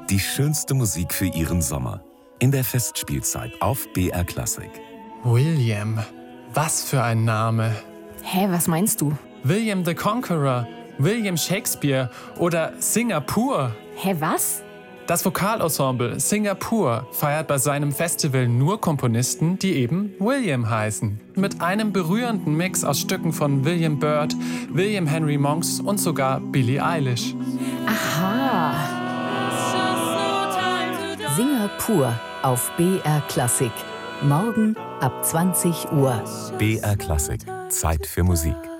Die schönste Musik für Ihren Sommer. In der Festspielzeit auf BR Classic. William. Was für ein Name. Hä, was meinst du? William the Conqueror, William Shakespeare oder Singapur. Hä, was? Das Vokalensemble Singapur feiert bei seinem Festival nur Komponisten, die eben William heißen. Mit einem berührenden Mix aus Stücken von William Byrd, William Henry Monks und sogar Billie Eilish. Aha. Singapur auf BR Classic. Morgen ab 20 Uhr. BR Classic. Zeit für Musik.